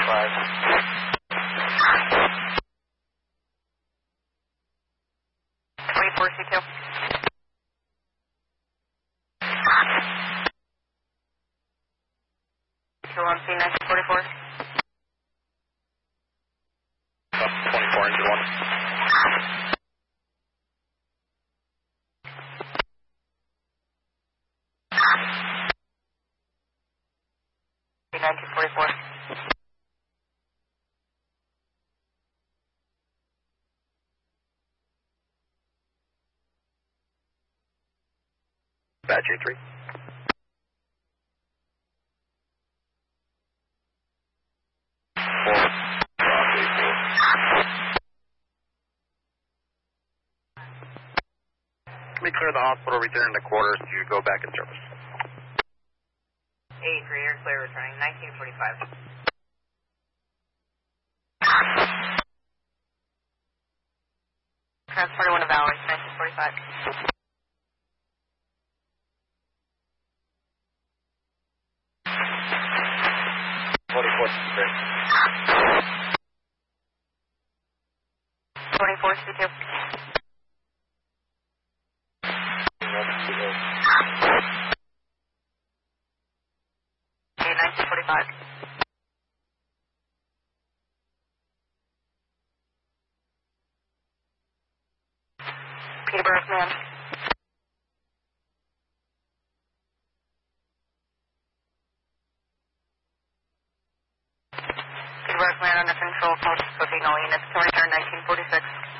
24C2. On C1944. 24 engine 1. C1944. Batch A3. We clear the hospital, return to quarters to go back in service. 83, you're clear returning, 1945. Transport 1 of hours, 1945. What is 24C2. Okay, 1945. Peterborough Command. Peterborough Command under control, code 15, all units, return 1946.